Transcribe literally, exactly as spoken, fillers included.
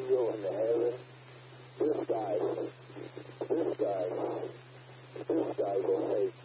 going to heaven. This guy, this guy, this guy will take